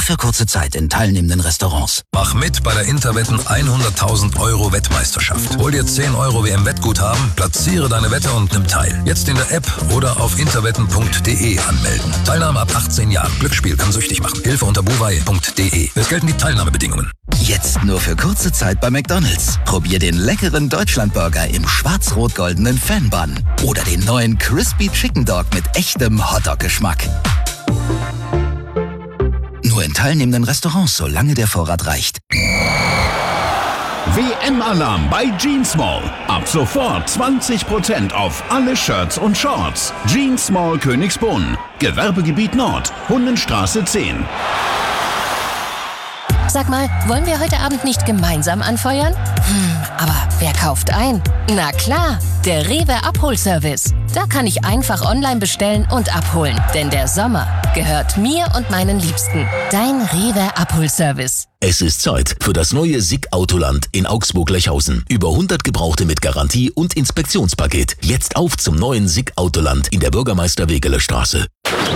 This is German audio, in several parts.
für kurze Zeit in teilnehmenden Restaurants. Mach mit bei der Interwetten 100.000 Euro Wettmeisterschaft. Hol dir 10 Euro WM-Wettguthaben, platziere deine Wette und nimm teil. Jetzt in der App oder auf interwetten.de anmelden. Teilnahme ab 18 Jahren. Glücksspiel kann süchtig machen. Hilfe unter buwei.de. Es gelten die Teilnahmebedingungen. Jetzt nur für kurze Zeit bei McDonald's. Probier den leckeren Deutschlandburger im schwarz-rot-goldenen Fan-Bun. Oder den neuen Crispy Chicken Dog mit echtem Hotdog-Geschmack. Nur in teilnehmenden Restaurants, solange der Vorrat reicht. WM-Alarm bei Jeans Mall. Ab sofort 20% auf alle Shirts und Shorts. Jeans Mall Königsbrunn. Gewerbegebiet Nord. Hundenstraße 10. Sag mal, wollen wir heute Abend nicht gemeinsam anfeuern? Aber wer kauft ein? Na klar, der Rewe Abholservice. Da kann ich einfach online bestellen und abholen. Denn der Sommer gehört mir und meinen Liebsten. Dein Rewe Abholservice. Es ist Zeit für das neue SICK Autoland in Augsburg-Lechhausen. Über 100 Gebrauchte mit Garantie und Inspektionspaket. Jetzt auf zum neuen SICK Autoland in der Bürgermeister-Wegeler-Straße.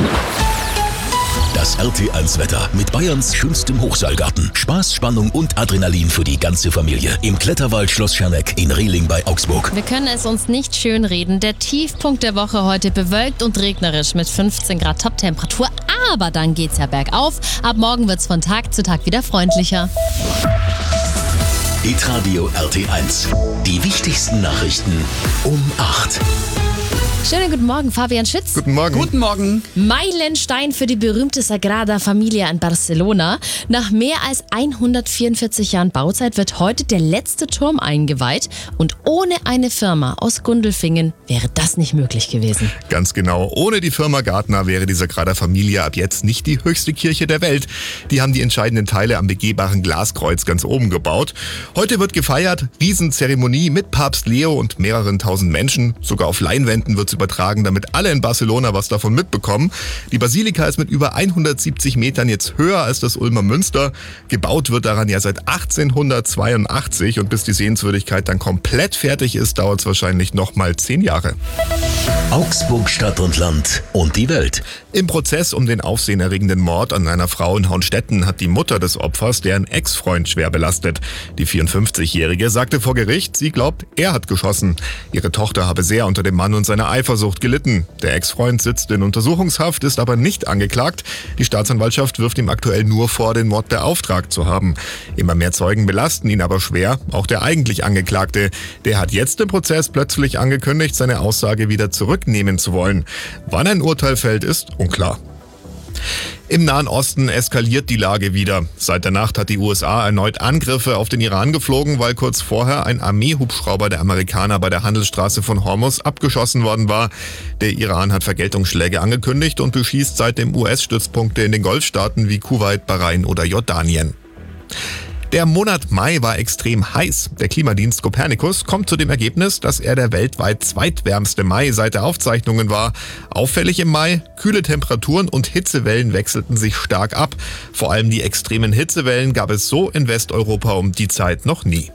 Das RT1-Wetter mit Bayerns schönstem Hochseilgarten. Spaß, Spannung und Adrenalin für die ganze Familie. Im Kletterwald Schloss Scherneck in Rehling bei Augsburg. Wir können es uns nicht schönreden. Der Tiefpunkt der Woche heute bewölkt und regnerisch mit 15 Grad Toptemperatur. Aber dann geht's ja bergauf. Ab morgen wird's von Tag zu Tag wieder freundlicher. Hitradio RT1. Die wichtigsten Nachrichten um 8. Schönen guten Morgen, Fabian Schütz. Guten Morgen. Guten Morgen. Meilenstein für die berühmte Sagrada Familia in Barcelona. Nach mehr als 144 Jahren Bauzeit wird heute der letzte Turm eingeweiht. Und ohne eine Firma aus Gundelfingen wäre das nicht möglich gewesen. Ganz genau. Ohne die Firma Gärtner wäre die Sagrada Familia ab jetzt nicht die höchste Kirche der Welt. Die haben die entscheidenden Teile am begehbaren Glaskreuz ganz oben gebaut. Heute wird gefeiert. Riesenzeremonie mit Papst Leo und mehreren tausend Menschen. Sogar auf Leinwänden wird übertragen, damit alle in Barcelona was davon mitbekommen. Die Basilika ist mit über 170 Metern jetzt höher als das Ulmer Münster. Gebaut wird daran ja seit 1882 und bis die Sehenswürdigkeit dann komplett fertig ist, dauert es wahrscheinlich nochmal 10 Jahre. Augsburg Stadt und Land und die Welt. Im Prozess um den aufsehenerregenden Mord an einer Frau in Hauenstetten hat die Mutter des Opfers deren Ex-Freund schwer belastet. Die 54-Jährige sagte vor Gericht, sie glaubt, er hat geschossen. Ihre Tochter habe sehr unter dem Mann und seiner Eifersucht gelitten. Der Ex-Freund sitzt in Untersuchungshaft, ist aber nicht angeklagt. Die Staatsanwaltschaft wirft ihm aktuell nur vor, den Mord beauftragt zu haben. Immer mehr Zeugen belasten ihn aber schwer, auch der eigentlich Angeklagte. Der hat jetzt im Prozess plötzlich angekündigt, seine Aussage wieder zurücknehmen zu wollen. Wann ein Urteil fällt, ist unklar. Im Nahen Osten eskaliert die Lage wieder. Seit der Nacht hat die USA erneut Angriffe auf den Iran geflogen, weil kurz vorher ein Armeehubschrauber der Amerikaner bei der Handelsstraße von Hormuz abgeschossen worden war. Der Iran hat Vergeltungsschläge angekündigt und beschießt seitdem US-Stützpunkte in den Golfstaaten wie Kuwait, Bahrain oder Jordanien. Der Monat Mai war extrem heiß. Der Klimadienst Copernicus kommt zu dem Ergebnis, dass er der weltweit zweitwärmste Mai seit der Aufzeichnungen war. Auffällig im Mai, kühle Temperaturen und Hitzewellen wechselten sich stark ab. Vor allem die extremen Hitzewellen gab es so in Westeuropa um die Zeit noch nie.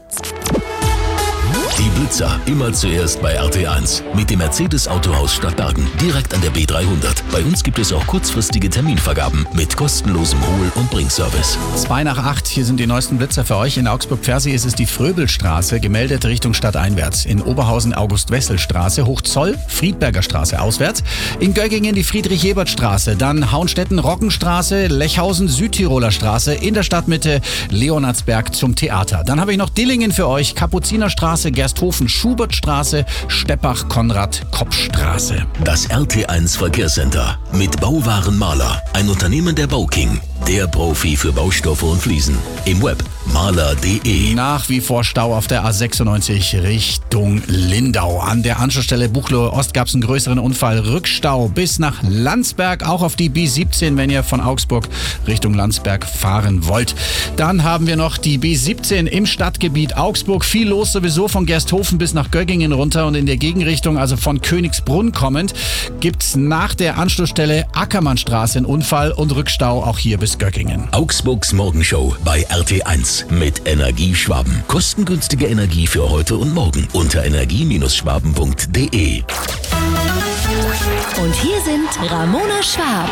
Die Blitzer, immer zuerst bei RT1. Mit dem Mercedes-Autohaus Stadtbergen, direkt an der B300. Bei uns gibt es auch kurzfristige Terminvergaben mit kostenlosem Hol- und Bringservice. 7:02, hier sind die neuesten Blitzer für euch. In Augsburg-Pfersee ist es die Fröbelstraße, gemeldet Richtung Stadteinwärts. In Oberhausen August-Wessel-Straße, Hochzoll, Friedberger Straße auswärts. In Göggingen die Friedrich-Ebert-Straße, dann Hauenstetten-Rockenstraße, Lechhausen Südtiroler Straße, in der Stadtmitte Leonardsberg zum Theater. Dann habe ich noch Dillingen für euch, Kapuzinerstraße, Gersthofen, Schubertstraße, Steppach, Konrad, Koppstraße. Das RT1 Verkehrscenter mit Bauwaren Maler, ein Unternehmen der Bauking. Der Profi für Baustoffe und Fliesen. Im Web maler.de. Nach wie vor Stau auf der A96 Richtung Lindau. An der Anschlussstelle Buchloe Ost gab es einen größeren Unfall. Rückstau bis nach Landsberg, auch auf die B17, wenn ihr von Augsburg Richtung Landsberg fahren wollt. Dann haben wir noch die B17 im Stadtgebiet Augsburg. Viel los sowieso von Gersthofen bis nach Göggingen runter und in der Gegenrichtung, also von Königsbrunn kommend, gibt's nach der Anschlussstelle Ackermannstraße einen Unfall und Rückstau auch hier bis Göggingen. Augsburgs Morgenshow bei RT1 mit Energie Schwaben. Kostengünstige Energie für heute und morgen unter energie-schwaben.de. Und hier sind Ramona Schwab